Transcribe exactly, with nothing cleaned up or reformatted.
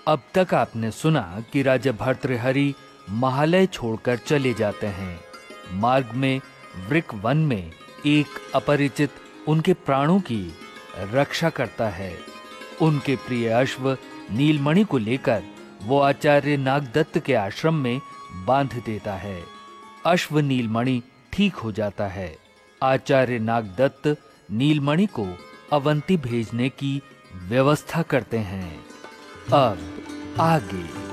अब तक आपने सुना कि राजा भर्तृहरि महालय छोड़कर चले जाते हैं। मार्ग में वृक वन में एक अपरिचित उनके प्राणों की रक्षा करता है। उनके प्रिय अश्व नीलमणि को लेकर वो आचार्य नागदत्त के आश्रम में बांध देता है। अश्व नीलमणि ठीक हो जाता है। आचार्य नागदत्त नीलमणि को अवंती भेजने की व्यवस्था करते हैं। अब आगे